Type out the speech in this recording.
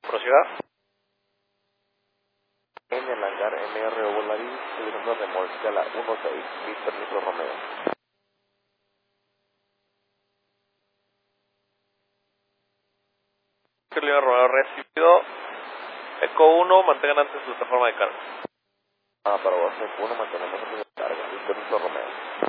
Prosiga. En el hangar MR Volaris, subiendo de Molscala 16, Víctor Nitro Romeo. Lima Romeo recibido. Eco 1, mantengan antes su plataforma de carga. Para vos, Eco 1, mantenemos antes de carga, Víctor Nitro Romeo.